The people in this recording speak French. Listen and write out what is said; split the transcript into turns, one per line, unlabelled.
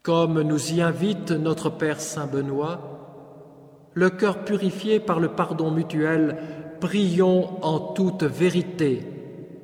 Comme nous y invite notre Père Saint Benoît, le cœur purifié par le pardon mutuel, prions en toute vérité.